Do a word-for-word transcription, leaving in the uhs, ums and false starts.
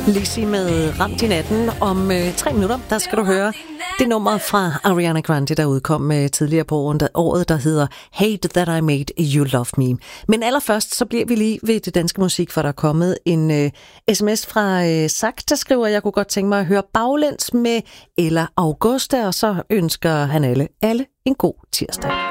Lizzy med Ramt i natten. Om øh, tre minutter, der skal du høre det nummer fra Ariana Grande, der udkom øh, tidligere på året, der hedder Hate That I Made You Love Me. Men allerførst, så bliver vi lige ved det danske musik, for der er kommet en øh, sms fra øh, Zach, der skriver, jeg kunne godt tænke mig at høre Baglæns med Ella Augusta, og så ønsker han alle, alle en god tirsdag.